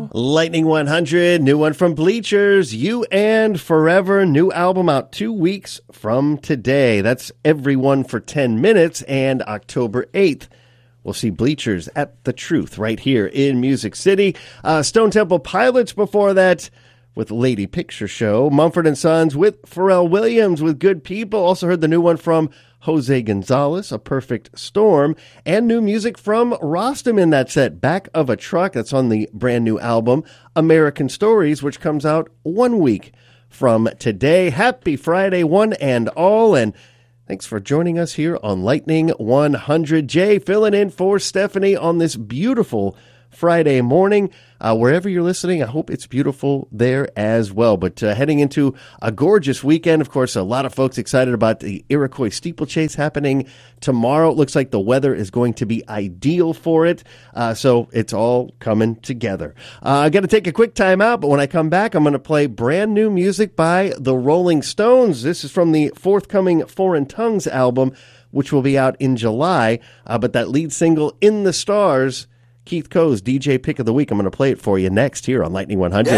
Lightning 100, new one from Bleachers, You and Forever, new album out 2 weeks from today. That's Everyone for 10 Minutes, and October 8th. We'll see Bleachers at The Truth right here in Music City. Stone Temple Pilots before that with Lady Picture Show. Mumford & Sons with Pharrell Williams with Good People. Also heard the new one from Jose Gonzalez, A Perfect Storm, and new music from Rostam in that set, Back of a Truck. That's on the brand new album, American Stories, which comes out 1 week from today. Happy Friday, one and all, and thanks for joining us here on Lightning 100. Jay filling in for Stephanie on this beautiful Friday morning. Wherever you're listening, I hope it's beautiful there as well. But heading into a gorgeous weekend, of course, a lot of folks excited about the Iroquois Steeplechase happening tomorrow. It looks like the weather is going to be ideal for it. So it's all coming together. I got to take a quick time out, but when I come back, I'm going to play brand new music by the Rolling Stones. This is from the forthcoming Foreign Tongues album, which will be out in July. But that lead single, In the Stars, Keith Coe's DJ Pick of the Week. I'm going to play it for you next here on Lightning 100.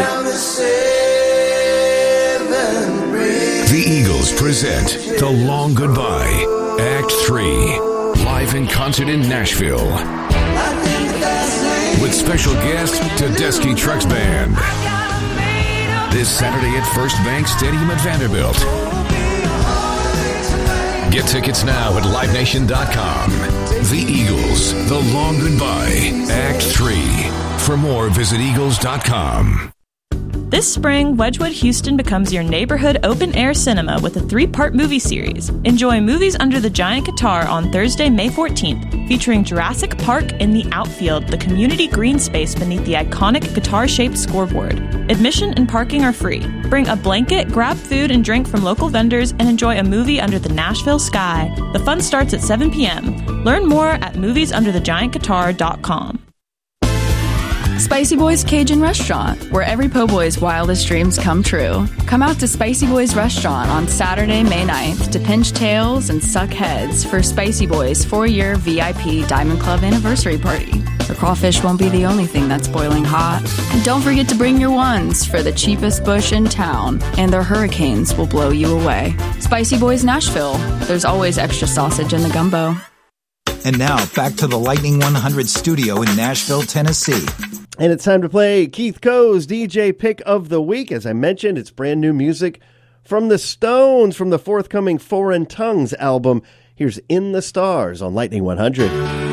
The Eagles present The Long Goodbye, Act 3, live in concert in Nashville. With special guest, Tedeschi Trucks Band. This Saturday at First Bank Stadium at Vanderbilt. Get tickets now at LiveNation.com. The Eagles, The Long Goodbye, Act 3. For more, visit Eagles.com. This spring, Wedgwood Houston becomes your neighborhood open-air cinema with a 3-part movie series. Enjoy Movies Under the Giant Guitar on Thursday, May 14th, featuring Jurassic Park in the outfield, the community green space beneath the iconic guitar-shaped scoreboard. Admission and parking are free. Bring a blanket, grab food and drink from local vendors, and enjoy a movie under the Nashville sky. The fun starts at 7 p.m. Learn more at moviesunderthegiantguitar.com. Spicy Boys Cajun Restaurant, where every po' boy's wildest dreams come true. Come out to Spicy Boys Restaurant on Saturday, May 9th to pinch tails and suck heads for Spicy Boys' 4-year VIP Diamond Club anniversary party. The crawfish won't be the only thing that's boiling hot. And don't forget to bring your ones for the cheapest bush in town, and their hurricanes will blow you away. Spicy Boys Nashville, there's always extra sausage in the gumbo. And now, back to the Lightning 100 studio in Nashville, Tennessee. And it's time to play Keith Coe's DJ Pick of the Week. As I mentioned, it's brand new music from the Stones from the forthcoming Foreign Tongues album. Here's In the Stars on Lightning 100.